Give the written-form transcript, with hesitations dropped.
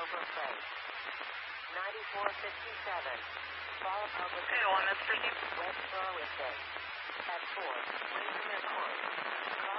over Place. 9457. Fall Public. Okay, one, that's proceed. West Norwich Bay. At 4, Windermere Court.